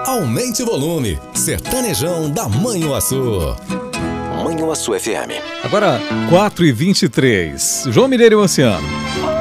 aumente o volume. Sertanejão da Manhuaçu. Manhuaçu FM. Agora, 4h23. João Mineiro e o Oceano.